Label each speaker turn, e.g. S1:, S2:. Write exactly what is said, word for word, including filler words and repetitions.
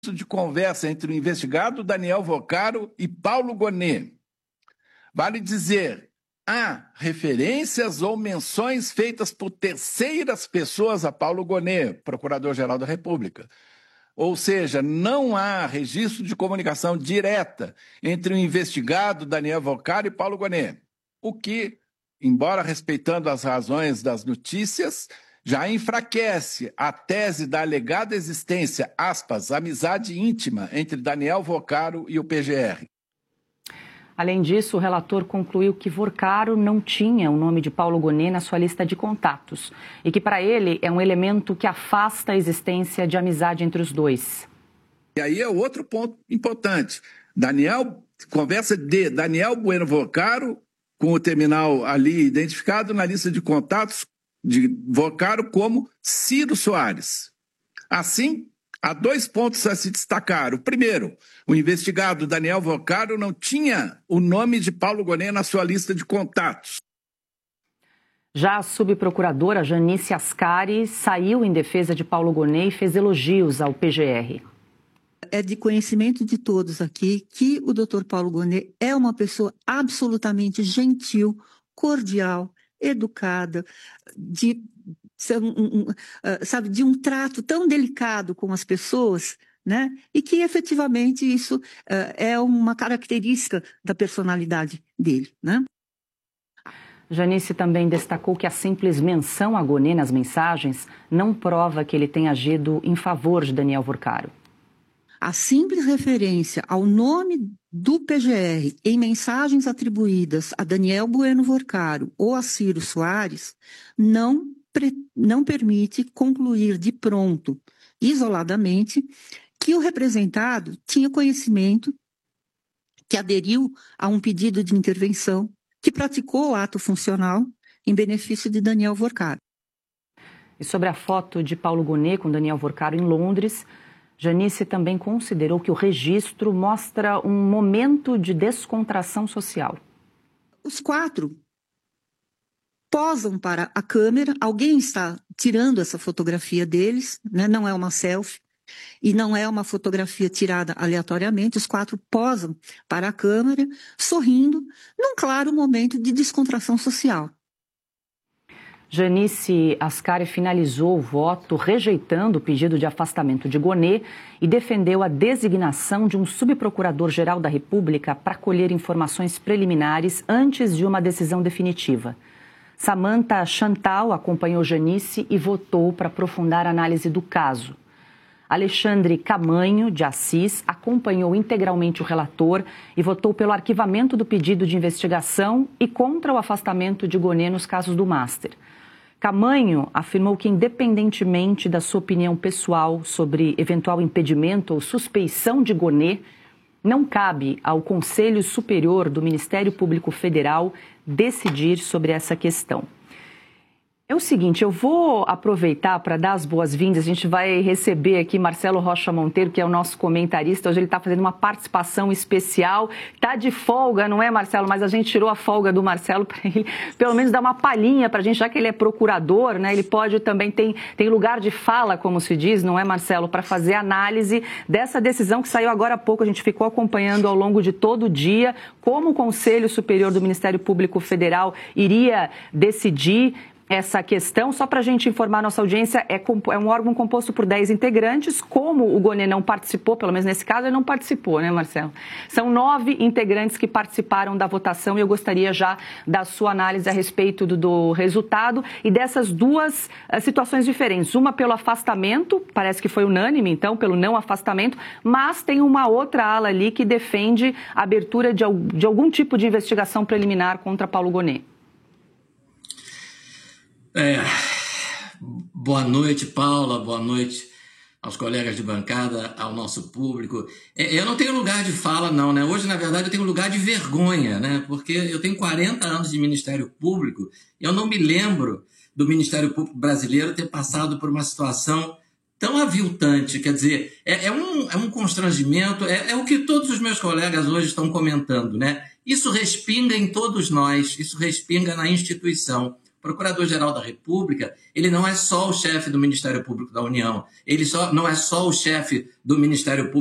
S1: de conversa entre o investigado Daniel Vocaro e Paulo Gonet. Vale dizer, há referências ou menções feitas por terceiras pessoas a Paulo Gonet, Procurador-Geral da República. Ou seja, não há registro de comunicação direta entre o investigado Daniel Vocaro e Paulo Gonet, o que, embora respeitando as razões das notícias, já enfraquece a tese da alegada existência, aspas, amizade íntima entre Daniel Vocaro e o P G R.
S2: Além disso, o relator concluiu que Vocaro não tinha o nome de Paulo Gonet na sua lista de contatos e que, para ele, é um elemento que afasta a existência de amizade entre os dois.
S1: E aí é outro ponto importante. Daniel, conversa de Daniel Bueno Vocaro com o terminal ali identificado na lista de contatos de Vocaro como Ciro Soares. Assim, há dois pontos a se destacar. O primeiro, o investigado Daniel Vocaro não tinha o nome de Paulo Gonet na sua lista de contatos.
S2: Já a subprocuradora Janice Ascari saiu em defesa de Paulo Gonet e fez elogios ao P G R.
S3: É de conhecimento de todos aqui que o doutor Paulo Gonet é uma pessoa absolutamente gentil, cordial, educada, de, um, um, sabe, de um trato tão delicado com as pessoas, né? E que efetivamente isso uh, é uma característica da personalidade dele, né?
S2: Janice também destacou que a simples menção a Gonet nas mensagens não prova que ele tenha agido em favor de Daniel Vocaro.
S3: A simples referência ao nome do P G R em mensagens atribuídas a Daniel Bueno Vocaro ou a Ciro Soares não, não permite concluir de pronto, isoladamente, que o representado tinha conhecimento, que aderiu a um pedido de intervenção, que praticou o ato funcional em benefício de Daniel Vocaro.
S2: E sobre a foto de Paulo Gonet com Daniel Vocaro em Londres, Janice também considerou que o registro mostra um momento de descontração social.
S3: Os quatro posam para a câmera, alguém está tirando essa fotografia deles, né? Não é uma selfie e não é uma fotografia tirada aleatoriamente, os quatro posam para a câmera, sorrindo, num claro momento de descontração social.
S2: Janice Ascari finalizou o voto rejeitando o pedido de afastamento de Gonet e defendeu a designação de um subprocurador-geral da República para colher informações preliminares antes de uma decisão definitiva. Samantha Chantal acompanhou Janice e votou para aprofundar a análise do caso. Alexandre Camanho, de Assis, acompanhou integralmente o relator e votou pelo arquivamento do pedido de investigação e contra o afastamento de Gonet nos casos do Master. Camanho afirmou que, independentemente da sua opinião pessoal sobre eventual impedimento ou suspeição de Gonet, não cabe ao Conselho Superior do Ministério Público Federal decidir sobre essa questão. É o seguinte, eu vou aproveitar para dar as boas-vindas. A gente vai receber aqui Marcelo Rocha Monteiro, que é o nosso comentarista. Hoje ele está fazendo uma participação especial. Está de folga, não é, Marcelo? Mas a gente tirou a folga do Marcelo para ele, pelo menos, dar uma palhinha para a gente, já que ele é procurador, né? Ele pode também, tem, tem lugar de fala, como se diz, não é, Marcelo? Para fazer análise dessa decisão que saiu agora há pouco. A gente ficou acompanhando ao longo de todo o dia como o Conselho Superior do Ministério Público Federal iria decidir essa questão. Só para a gente informar nossa audiência, é, é um órgão composto por dez integrantes. Como o Gonet não participou, pelo menos nesse caso, ele não participou, né, Marcelo? São nove integrantes que participaram da votação e eu gostaria já da sua análise a respeito do, do resultado e dessas duas uh, situações diferentes. Uma pelo afastamento, parece que foi unânime, então, pelo não afastamento, mas tem uma outra ala ali que defende a abertura de, de algum tipo de investigação preliminar contra Paulo Gonet.
S4: É, boa noite, Paula, boa noite aos colegas de bancada, ao nosso público. É, eu não tenho lugar de fala, não, né? Hoje, na verdade, eu tenho lugar de vergonha, né? Porque eu tenho quarenta anos de Ministério Público e eu não me lembro do Ministério Público brasileiro ter passado por uma situação tão aviltante. Quer dizer, é, é, um, é um constrangimento, é, é o que todos os meus colegas hoje estão comentando, né? Isso respinga em todos nós, isso respinga na instituição. Procurador-Geral da República, ele não é só o chefe do Ministério Público da União, ele só, não é só o chefe do Ministério Público